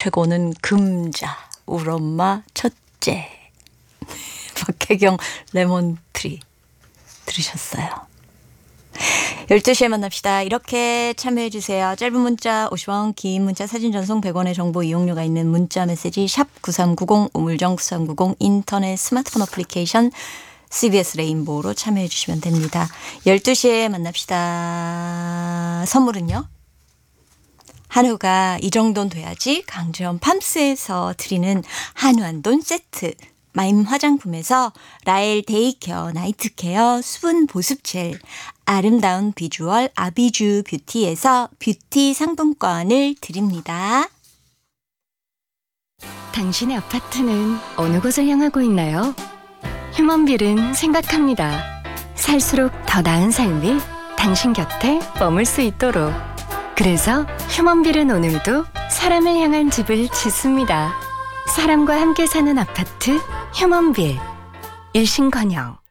최고는 금자, 우리 엄마 첫째. 박혜경 레몬트리 들으셨어요. 12시에 만납시다. 이렇게 참여해 주세요. 짧은 문자 50원, 긴 문자 사진 전송 100원의 정보 이용료가 있는 문자 메시지 샵 9390, 우물정 9390, 인터넷 스마트폰 어플리케이션 CBS 레인보우로 참여해 주시면 됩니다. 12시에 만납시다. 선물은요? 한우가 이 정도는 돼야지 강주현 팜스에서 드리는 한우 한돈 세트, 마임 화장품에서 라엘 데이케어 나이트케어 수분 보습 젤, 아름다운 비주얼 아비주 뷰티에서 뷰티 상품권을 드립니다. 당신의 아파트는 어느 곳을 향하고 있나요? 휴먼빌은 생각합니다. 살수록 더 나은 삶이 당신 곁에 머물 수 있도록. 그래서 휴먼빌은 오늘도 사람을 향한 집을 짓습니다. 사람과 함께 사는 아파트 휴먼빌. 일신건영.